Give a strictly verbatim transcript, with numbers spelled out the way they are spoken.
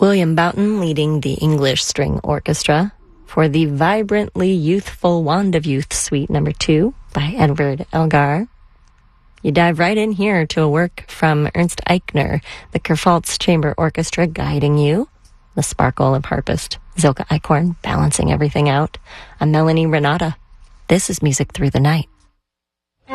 William Boughton leading the English String Orchestra for the vibrantly youthful Wand of Youth Suite number two by Edward Elgar. You dive right in here to a work from Ernst Eichner, the Kerfaltz Chamber Orchestra guiding you, the sparkle of harpist Zilka Eichhorn balancing everything out, a Melanie Renata. This is Music Through the Night.